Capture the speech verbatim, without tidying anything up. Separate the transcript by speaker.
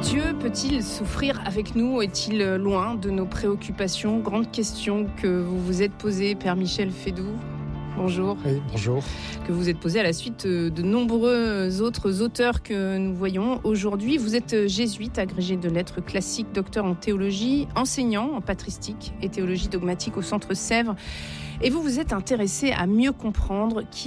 Speaker 1: Dieu peut-il souffrir avec nous? Est-il loin de nos préoccupations? Grande question que vous vous êtes posée, Père Michel Fédoux. Bonjour.
Speaker 2: Oui, bonjour.
Speaker 1: Que vous êtes posé à la suite de nombreux autres auteurs que nous voyons aujourd'hui. Vous êtes jésuite, agrégé de lettres classiques, docteur en théologie, enseignant en patristique et théologie dogmatique au Centre Sèvres. Et vous vous êtes intéressé à mieux comprendre qui